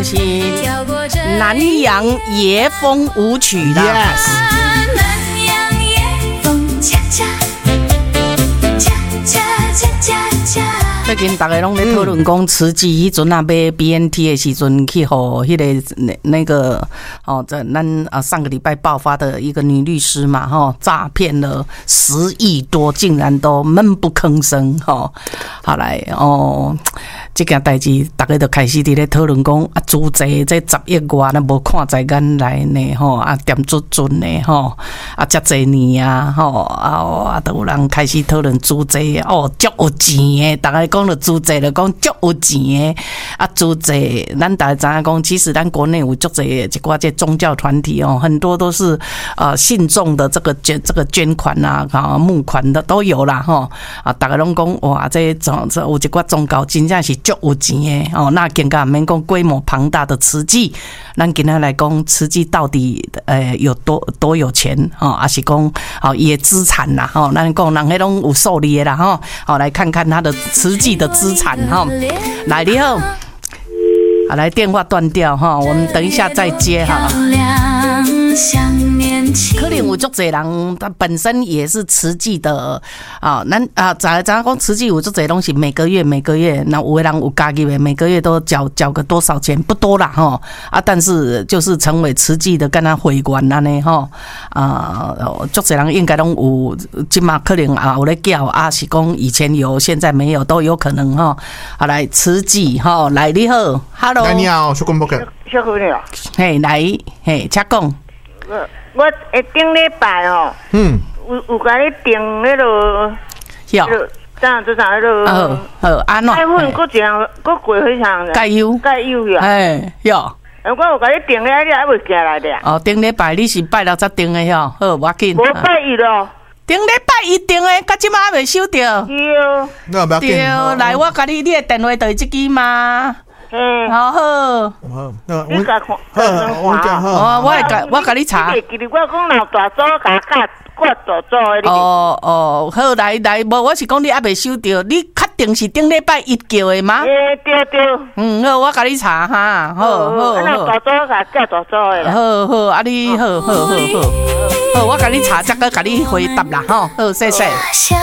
就是南洋野风舞曲啦。 Yes。 南洋野风恰恰恰恰恰恰恰。 最近大家拢在讨论讲，慈济迄阵啊买 BNT 的时阵，去互迄个那个哦，这咱上个礼拜爆发的一个女律师嘛，哈，诈骗了10亿多，竟然都闷不吭声，哈。后来哦，这件代志大家就开始伫咧讨论讲啊，租债这10亿外，咱无看在眼内呢，吼啊，点准呢，吼啊，遮侪年啊，吼啊，都有人开始讨论租债哦，足有钱的，大家讲了租债就讲足有钱的啊，租债，咱大家知影讲，其实咱国内有足侪一寡这宗教团体哦，很多都是信众的这个捐款啊，募款的都有啦，吼啊，大家拢讲哇，这有一寡宗教真正是足有钱的哦，那更加免讲规模庞大的慈济，咱今天来讲慈济到底有多有钱哦，还是讲哦伊的资产啦，吼，咱讲人迄拢有数字的啦，吼，好来看看他的慈济的资产哈。来，你好，好来电话断掉哈，我们等一下再接好了。可能有足侪人，他本身也是慈济的啊，咱讲慈济有足侪东西，每个月，那有的人有家己的，每个月都缴个多少钱，不多啦哈啊，但是就是成为慈济的跟他会员安尼哈足侪人应该拢有，今嘛可能有咧缴啊，是讲以前有，现在没有都有可能哈。好来慈济哈，来你好 ，Hello， 你好，小公伯哥， 小姑娘， 嘿来嘿，请讲。 我顶礼拜哦，有甲你订迄落，咋迄落， 安怎？ 奶粉搁一样，搁贵非常。 加油呀！ 哎哟， 我有甲你订咧，你还袂寄来的。 哦，顶礼拜你是拜六才订的哟，好，我紧。 无拜一咯。 顶礼拜一订的，到即马还未收到。 对。 对，来，我甲你的电话就是这支吗？好， 你甲看， 我甲你查。 记得我讲老大组甲我大组的。 哦，好，来，无我是讲你还未收到，你确定是顶礼拜一叫的吗？ 对。 好，我甲你查哈，好。 老大组甲大组的。 好，啊你好，我甲你查，再个甲你回答啦，吼，好，谢谢。